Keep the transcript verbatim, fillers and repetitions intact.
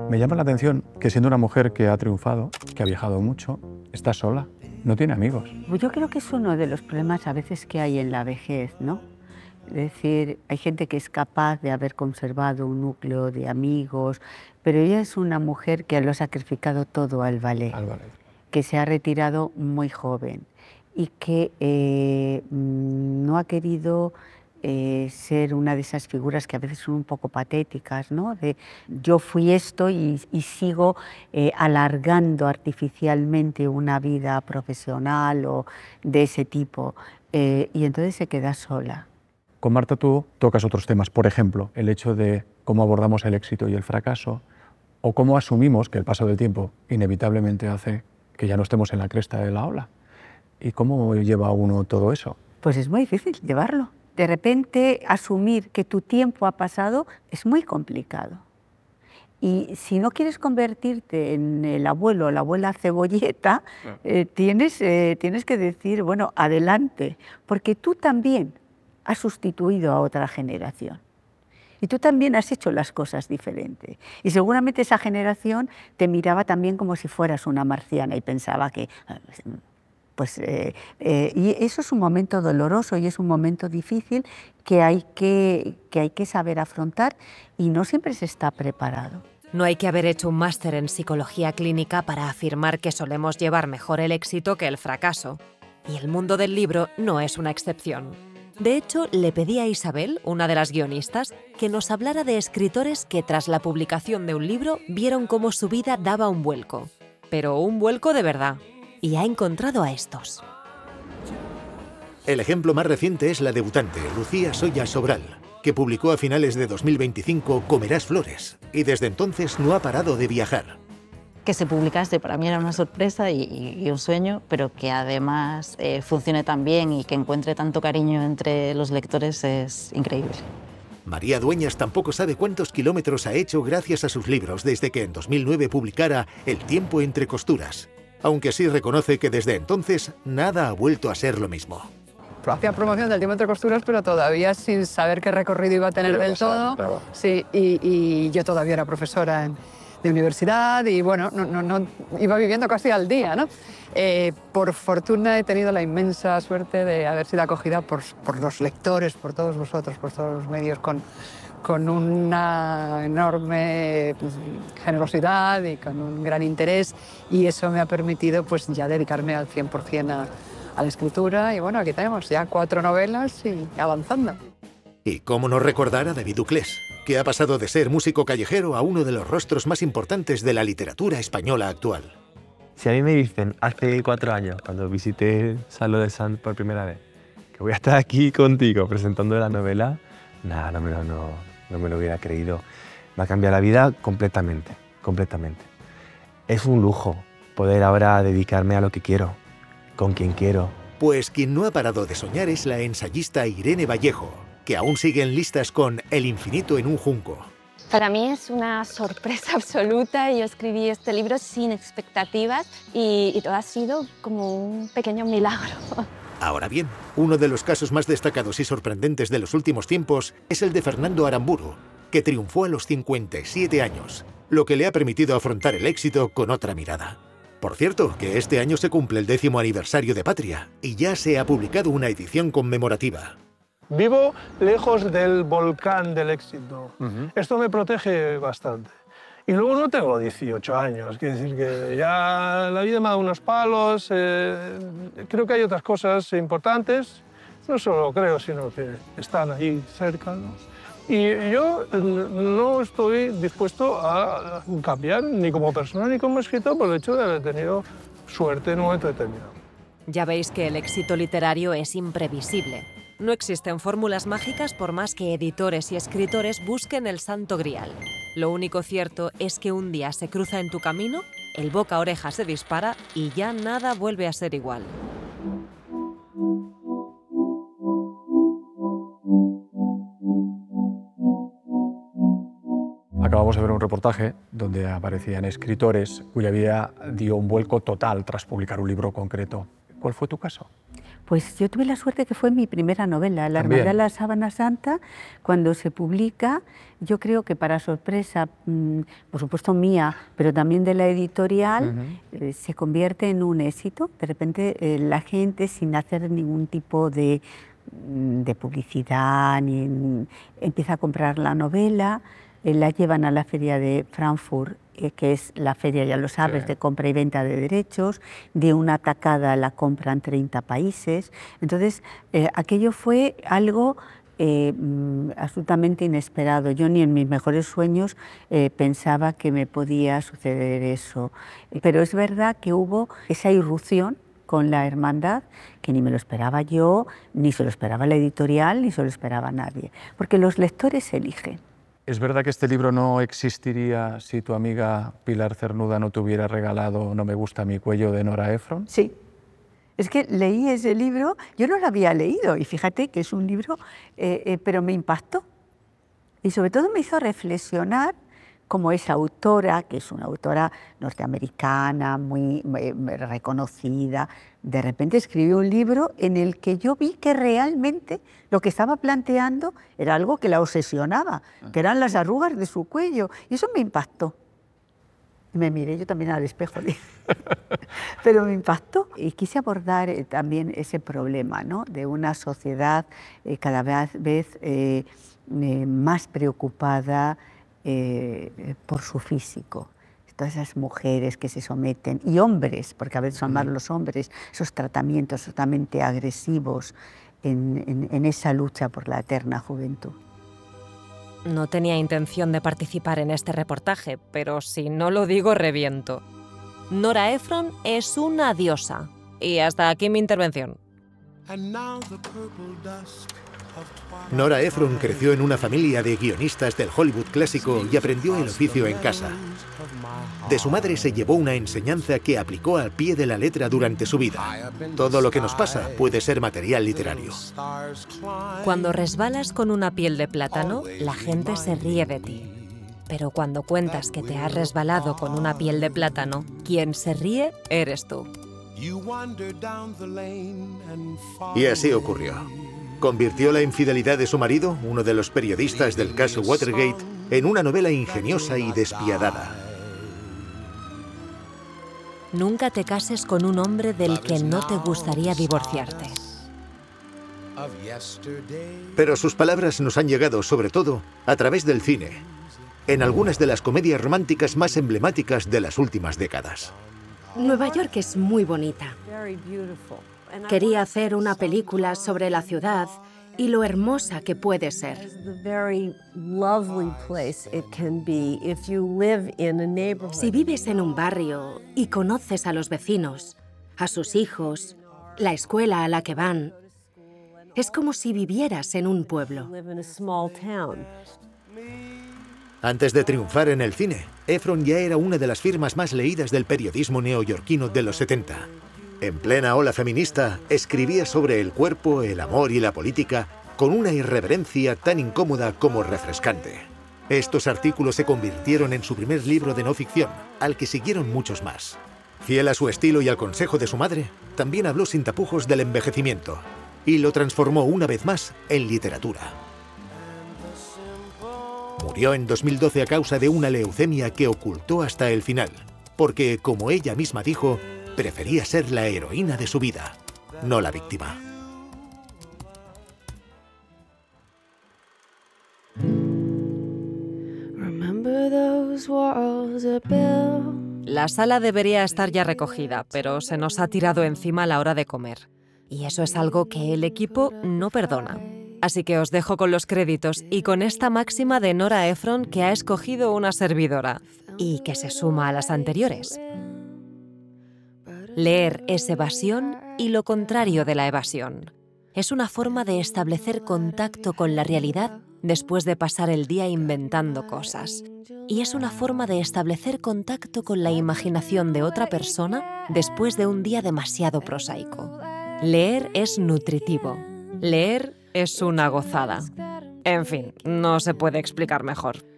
Me llama la atención que siendo una mujer que ha triunfado, que ha viajado mucho, está sola, no tiene amigos. Yo creo que es uno de los problemas a veces que hay en la vejez, ¿no? Es decir, hay gente que es capaz de haber conservado un núcleo de amigos, pero ella es una mujer que lo ha sacrificado todo al ballet, Al ballet. que se ha retirado muy joven y que eh, no ha querido eh, ser una de esas figuras que a veces son un poco patéticas, ¿no? De yo fui esto y, y sigo eh, alargando artificialmente una vida profesional o de ese tipo, eh, y entonces se queda sola. Con Marta tú tocas otros temas, por ejemplo, el hecho de cómo abordamos el éxito y el fracaso, o cómo asumimos que el paso del tiempo inevitablemente hace que ya no estemos en la cresta de la ola. ¿Y cómo lleva uno todo eso? Pues es muy difícil llevarlo. De repente asumir que tu tiempo ha pasado es muy complicado. Y si no quieres convertirte en el abuelo o la abuela cebolleta, no. eh, tienes, eh, tienes que decir, bueno, adelante, porque tú también has sustituido a otra generación. Y tú también has hecho las cosas diferentes. Y seguramente esa generación te miraba también como si fueras una marciana y pensaba que... Pues, eh, eh, y eso es un momento doloroso y es un momento difícil que hay que, que hay que saber afrontar y no siempre se está preparado. No hay que haber hecho un máster en psicología clínica para afirmar que solemos llevar mejor el éxito que el fracaso. Y el mundo del libro no es una excepción. De hecho, le pedí a Isabel, una de las guionistas, que nos hablara de escritores que tras la publicación de un libro vieron cómo su vida daba un vuelco. Pero un vuelco de verdad. Y ha encontrado a estos. El ejemplo más reciente es la debutante Lucía Soya Sobral, que publicó a finales de dos mil veinticinco Comerás flores, y desde entonces no ha parado de viajar. Que se publicase para mí era una sorpresa y, y, y un sueño, pero que además eh, funcione tan bien y que encuentre tanto cariño entre los lectores es increíble. María Dueñas tampoco sabe cuántos kilómetros ha hecho gracias a sus libros desde que en dos mil nueve publicara El tiempo entre costuras, aunque sí reconoce que desde entonces nada ha vuelto a ser lo mismo. Hacía promoción del tiempo entre costuras, pero todavía sin saber qué recorrido iba a tener del todo. Claro. Sí, y, y yo todavía era profesora en, de universidad y bueno, no, no, no, iba viviendo casi al día, ¿no? Eh, por fortuna he tenido la inmensa suerte de haber sido acogida por, por los lectores, por todos vosotros, por todos los medios, con, con una enorme generosidad y con un gran interés, y eso me ha permitido pues ya dedicarme al cien por cien a, a la escritura, y bueno, aquí tenemos ya cuatro novelas y avanzando. Y cómo no recordar a David Uclés, que ha pasado de ser músico callejero a uno de los rostros más importantes de la literatura española actual. Si a mí me dicen hace cuatro años, cuando visité Salo de Sant por primera vez, que voy a estar aquí contigo presentando la novela, nada, no me lo, no, no me lo hubiera creído. Me ha cambiado la vida completamente, completamente. Es un lujo poder ahora dedicarme a lo que quiero, con quien quiero. Pues quien no ha parado de soñar es la ensayista Irene Vallejo, que aún sigue en listas con El infinito en un junco. Para mí es una sorpresa absoluta. Yo escribí este libro sin expectativas y, y todo ha sido como un pequeño milagro. Ahora bien, uno de los casos más destacados y sorprendentes de los últimos tiempos es el de Fernando Aramburu, que triunfó a los cincuenta y siete años, lo que le ha permitido afrontar el éxito con otra mirada. Por cierto, que este año se cumple el décimo aniversario de Patria y ya se ha publicado una edición conmemorativa. Vivo lejos del volcán del éxito. Uh-huh. Esto me protege bastante. Y luego no tengo dieciocho años, quiere decir que ya la vida me ha dado unos palos. Eh, creo que hay otras cosas importantes, no solo creo, sino que están ahí cerca, ¿no? Y yo no estoy dispuesto a cambiar ni como persona ni como escritor por el hecho de haber tenido suerte en un momento determinado. Ya veis que el éxito literario es imprevisible. No existen fórmulas mágicas por más que editores y escritores busquen el santo grial. Lo único cierto es que un día se cruza en tu camino, el boca a oreja se dispara y ya nada vuelve a ser igual. Acabamos de ver un reportaje donde aparecían escritores cuya vida dio un vuelco total tras publicar un libro concreto. ¿Cuál fue tu caso? Pues yo tuve la suerte que fue mi primera novela, La También. Hermandad de la Sábana Santa. Cuando se publica, yo creo que para sorpresa, mmm, por supuesto mía, pero también de la editorial, uh-huh. eh, se convierte en un éxito. De repente eh, la gente, sin hacer ningún tipo de, de publicidad, ni, empieza a comprar la novela, eh, la llevan a la feria de Frankfurt, que es la feria, ya lo sabes, sí. de compra y venta de derechos. De una tacada la compran treinta países. Entonces, eh, aquello fue algo eh, absolutamente inesperado. Yo ni en mis mejores sueños eh, pensaba que me podía suceder eso. Pero es verdad que hubo esa irrupción con la hermandad, que ni me lo esperaba yo, ni se lo esperaba la editorial, ni se lo esperaba nadie. Porque los lectores eligen. ¿Es verdad que este libro no existiría si tu amiga Pilar Cernuda no te hubiera regalado No me gusta mi cuello de Nora Ephron? Sí. Es que leí ese libro, yo no lo había leído, y fíjate que es un libro, eh, eh, pero me impactó. Y sobre todo me hizo reflexionar como esa autora, que es una autora norteamericana, muy, muy reconocida, de repente escribió un libro en el que yo vi que realmente lo que estaba planteando era algo que la obsesionaba, que eran las arrugas de su cuello, y eso me impactó. Y me miré yo también al espejo, pero me impactó. Y quise abordar eh, también ese problema, ¿no?, de una sociedad eh, cada vez eh, eh, más preocupada Eh, por su físico. Todas esas mujeres que se someten, y hombres, porque a veces son más los hombres, esos tratamientos totalmente agresivos en, en, en esa lucha por la eterna juventud. No tenía intención de participar en este reportaje, pero si no lo digo, reviento. Nora Ephron es una diosa. Y hasta aquí mi intervención. Nora Ephron creció en una familia de guionistas del Hollywood clásico y aprendió el oficio en casa. De su madre se llevó una enseñanza que aplicó al pie de la letra durante su vida. Todo lo que nos pasa puede ser material literario. Cuando resbalas con una piel de plátano, la gente se ríe de ti. Pero cuando cuentas que te has resbalado con una piel de plátano, quien se ríe eres tú. Y así ocurrió. Convirtió la infidelidad de su marido, uno de los periodistas del caso Watergate, en una novela ingeniosa y despiadada. Nunca te cases con un hombre del que no te gustaría divorciarte. Pero sus palabras nos han llegado, sobre todo, a través del cine, en algunas de las comedias románticas más emblemáticas de las últimas décadas. Nueva York es muy bonita. Quería hacer una película sobre la ciudad y lo hermosa que puede ser. Si vives en un barrio y conoces a los vecinos, a sus hijos, la escuela a la que van, es como si vivieras en un pueblo. Antes de triunfar en el cine, Ephron ya era una de las firmas más leídas del periodismo neoyorquino de los setenta. En plena ola feminista, escribía sobre el cuerpo, el amor y la política con una irreverencia tan incómoda como refrescante. Estos artículos se convirtieron en su primer libro de no ficción, al que siguieron muchos más. Fiel a su estilo y al consejo de su madre, también habló sin tapujos del envejecimiento y lo transformó una vez más en literatura. Murió en dos mil doce a causa de una leucemia que ocultó hasta el final, porque, como ella misma dijo, prefería ser la heroína de su vida, no la víctima. La sala debería estar ya recogida, pero se nos ha tirado encima a la hora de comer. Y eso es algo que el equipo no perdona. Así que os dejo con los créditos y con esta máxima de Nora Ephron que ha escogido una servidora y que se suma a las anteriores. Leer es evasión y lo contrario de la evasión. Es una forma de establecer contacto con la realidad después de pasar el día inventando cosas. Y es una forma de establecer contacto con la imaginación de otra persona después de un día demasiado prosaico. Leer es nutritivo. Leer es una gozada. En fin, no se puede explicar mejor.